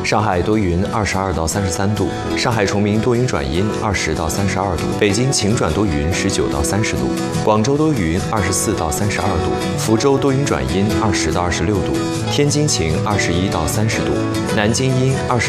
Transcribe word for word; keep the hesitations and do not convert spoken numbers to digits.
上海多云，二十二到三十三度；上海崇明多云转阴，二十到三十二度；北京晴转多云，十九到三十度；广州多云，二十四到三十二度；福州多云转阴，二十到二十六度；天津晴，二十一到三十度；南京阴，二十。